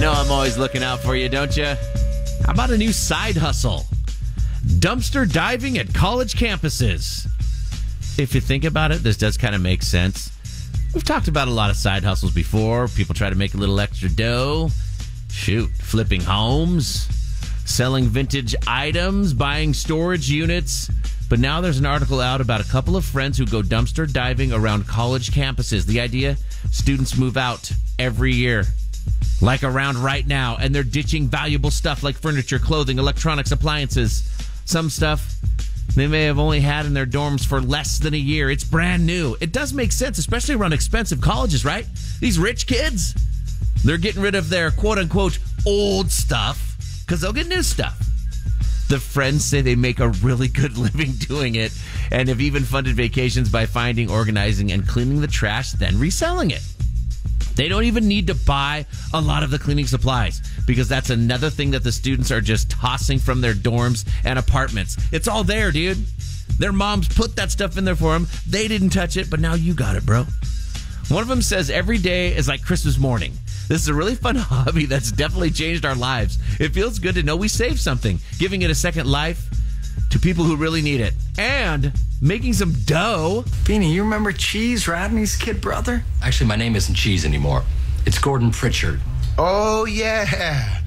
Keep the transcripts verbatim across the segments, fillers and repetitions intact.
know I'm always looking out for you, don't you? How about a new side hustle? Dumpster diving at college campuses. If you think about it, this does kind of make sense. We've talked about a lot of side hustles before. People try to make a little extra dough. Shoot, flipping homes, selling vintage items, buying storage units. But now there's an article out about a couple of friends who go dumpster diving around college campuses. The idea, students move out every year, like around right now, and they're ditching valuable stuff like furniture, clothing, electronics, appliances. Some stuff they may have only had in their dorms for less than a year. It's brand new. It does make sense, especially around expensive colleges, right? These rich kids, they're getting rid of their quote-unquote old stuff because they'll get new stuff. The friends say they make a really good living doing it and have even funded vacations by finding, organizing, and cleaning the trash, then reselling it. They don't even need to buy a lot of the cleaning supplies because that's another thing that the students are just tossing from their dorms and apartments. It's all there, dude. Their moms put that stuff in there for them. They didn't touch it, but now you got it, bro. One of them says every day is like Christmas morning. This is a really fun hobby that's definitely changed our lives. It feels good to know we saved something, giving it a second life to people who really need it, and making some dough. Beanie, you remember Cheese, Radney's kid brother? Actually, my name isn't Cheese anymore. It's Gordon Pritchard. Oh, yeah.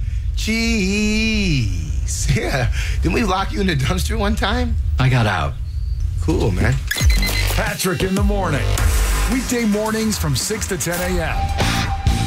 Cheese. Yeah. Didn't we lock you in the dumpster one time? I got out. Cool, man. Patrick in the morning. Weekday mornings from six to ten a.m.